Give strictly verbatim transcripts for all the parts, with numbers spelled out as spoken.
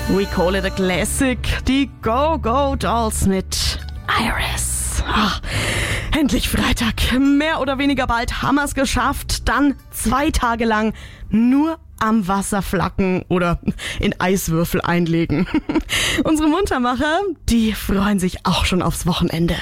We call it a classic. Die Go-Go Dolls mit Iris. Ach, endlich Freitag. Mehr oder weniger bald haben wir es geschafft. Dann zwei Tage lang nur am Wasser flacken oder in Eiswürfel einlegen. Unsere Muntermacher, die freuen sich auch schon aufs Wochenende.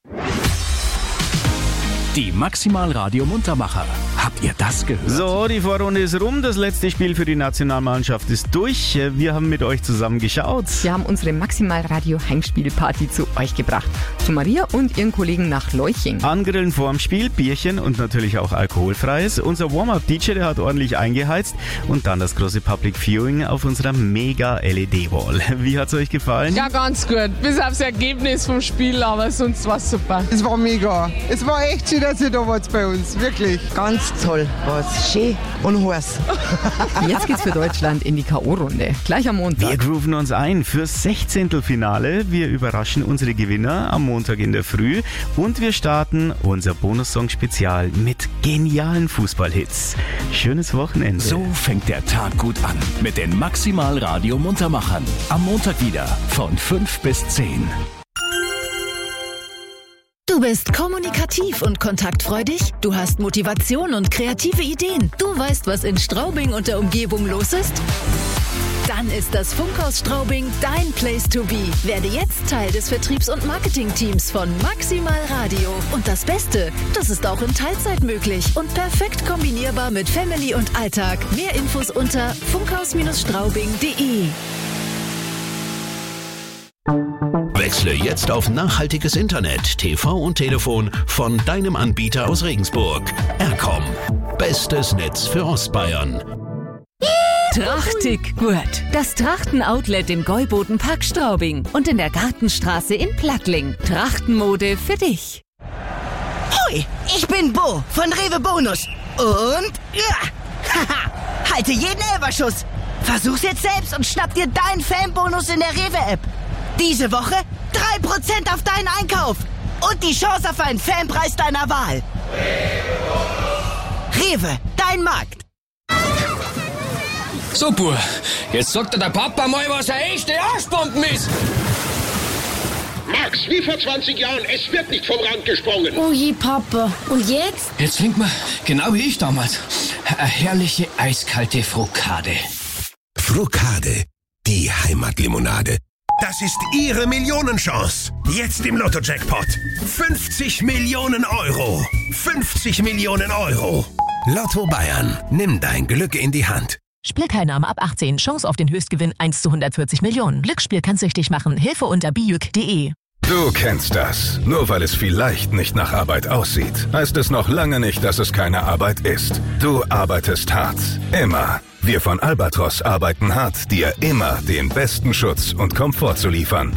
Die Maximal Radio Muntermacher. Habt ihr das gehört? So, die Vorrunde ist rum. Das letzte Spiel für die Nationalmannschaft ist durch. Wir haben mit euch zusammen geschaut. Wir haben unsere Maximal Radio Heimspielparty zu euch gebracht. Zu Maria und ihren Kollegen nach Leuching. Angrillen vorm Spiel, Bierchen und natürlich auch alkoholfreies. Unser Warm-Up-D J, der hat ordentlich eingeheizt. Und dann das große Public Viewing auf unserer Mega-L E D-Wall. Wie hat's euch gefallen? Ja, ganz gut. Bis aufs Ergebnis vom Spiel, aber sonst war's super. Es war mega. Es war echt schön, dass ihr da wart bei uns. Wirklich. Ganz toll. War's schön und heiß. Jetzt geht's für Deutschland in die K O-Runde. Gleich am Montag. Wir grooven uns ein fürs Sechzehntelfinale. Wir überraschen unsere Gewinner am Montag in der Früh. Und wir starten unser Bonussong-Spezial mit genialen Fußballhits. Schönes Wochenende. So fängt der Tag gut an mit den Maximal Radio Muntermachern. Am Montag wieder von fünf bis zehn. Du bist kommunikativ und kontaktfreudig. Du hast Motivation und kreative Ideen. Du weißt, was in Straubing und der Umgebung los ist? Dann ist das Funkhaus Straubing dein Place to be. Werde jetzt Teil des Vertriebs- und Marketingteams von Maximal Radio. Und das Beste, das ist auch in Teilzeit möglich und perfekt kombinierbar mit Family und Alltag. Mehr Infos unter funkhaus Straubing punkt de. Wechsle jetzt auf nachhaltiges Internet, T V und Telefon von deinem Anbieter aus Regensburg. Ercom. Bestes Netz für Ostbayern. Trachtig gut. Das Trachten-Outlet im Gäubodenpark Straubing und in der Gartenstraße in Plattling. Trachtenmode für dich. Hoi, ich bin Bo von Rewe Bonus. Und ja, haha, halte jeden Elberschuss. Versuch's jetzt selbst und schnapp dir deinen Fanbonus in der Rewe-App. Diese Woche drei Prozent auf deinen Einkauf und die Chance auf einen Fanpreis deiner Wahl. Rewe, dein Markt. Super, jetzt sagt dir der Papa mal, was eine echte Arschbomben ist. Max, wie vor zwanzig Jahren, es wird nicht vom Rand gesprungen. Oh je, Papa. Und jetzt? Jetzt trinkt man, genau wie ich damals, eine herrliche eiskalte Frokade. Frokade, die Heimatlimonade. Das ist Ihre Millionenchance. Jetzt im Lotto-Jackpot. fünfzig Millionen Euro. fünfzig Millionen Euro. Lotto Bayern. Nimm dein Glück in die Hand. Spielteilnahme ab achtzehn. Chance auf den Höchstgewinn eins zu hundertvierzig Millionen. Glücksspiel kann süchtig machen. Hilfe unter bijuk punkt de. Du kennst das. Nur weil es vielleicht nicht nach Arbeit aussieht, heißt es noch lange nicht, dass es keine Arbeit ist. Du arbeitest hart. Immer. Wir von Albatros arbeiten hart, dir immer den besten Schutz und Komfort zu liefern.